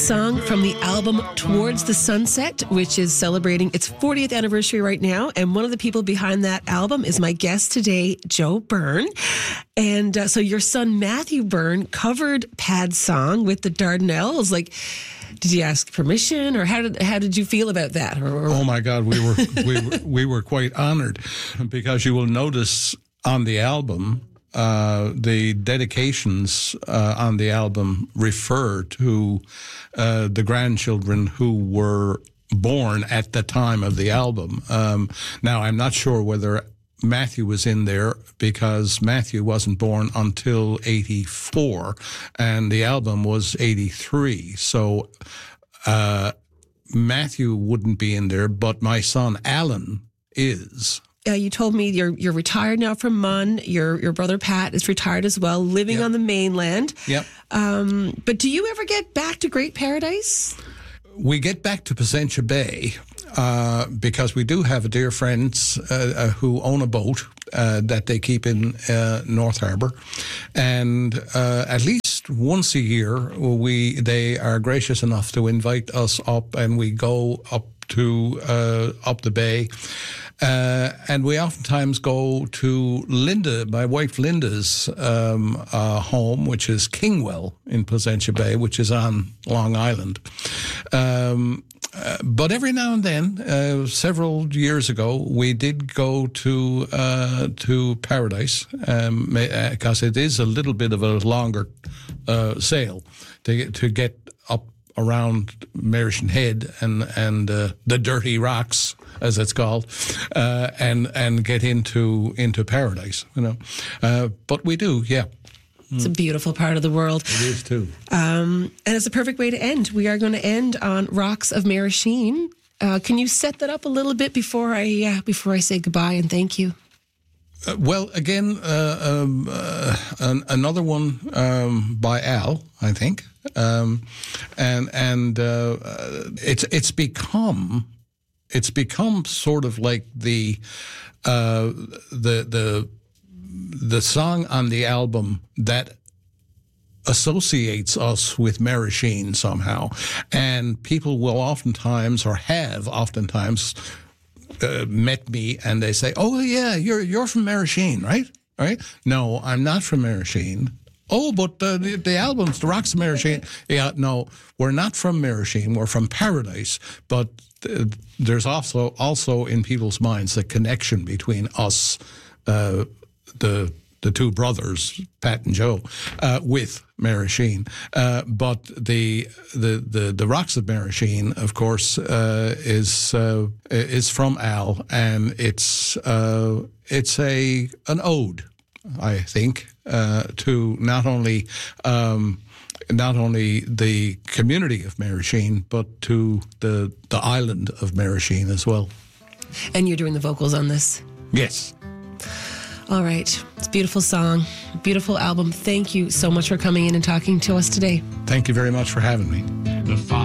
Song from the album Towards the Sunset, which is celebrating its 40th anniversary right now. And one of the people behind that album is my guest today, Joe Byrne. And so your son, Matthew Byrne, covered Pad's song with the Dardanelles. Like, did you ask permission, or how did you feel about that? Oh my God, we were quite honored, because you will notice on the album, the dedications on the album refer to the grandchildren who were born at the time of the album. Now, I'm not sure whether Matthew was in there, because Matthew wasn't born until 84, and the album was 83. So Matthew wouldn't be in there, but my son Alan is. You told me you're retired now from MUN. Your brother Pat is retired as well, living on the mainland. Yep. But do you ever get back to Great Paradise? We get back to Placentia Bay because we do have dear friends who own a boat that they keep in North Harbour, and at least once a year they are gracious enough to invite us up, and we go up the bay. And we oftentimes go to Linda, my wife Linda's home, which is Kingwell in Placentia Bay, which is on Long Island. But every now and then, several years ago, we did go to Paradise, because it is a little bit of a longer sail to get up around Merishon Head and the Dirty Rocks, as it's called, and get into Paradise, you know. But we do, yeah. It's a beautiful part of the world. It is too. And it's a perfect way to end. We are going to end on Rocks of Merishon. Can you set that up a little bit before I say goodbye and thank you? Well, again, another one by Al, I think, and it's become sort of like the song on the album that associates us with Merishon somehow, and people will oftentimes met me and they say, "Oh yeah, you're from Merishon, right? Right? No, I'm not from Merishon. Oh, but the albums, the Rocks of Merishon. Yeah, no, we're not from Merishon. We're from Paradise. But there's also in people's minds the connection between us, the two brothers, Pat and Joe, with Merishon. But the Rocks of Merishon, of course, is from Al, and it's an ode, I think, to not only the community of Merishon, but to the island of Merishon as well. And you're doing the vocals on this? Yes. All right. It's a beautiful song, beautiful album. Thank you so much for coming in and talking to us today. Thank you very much for having me.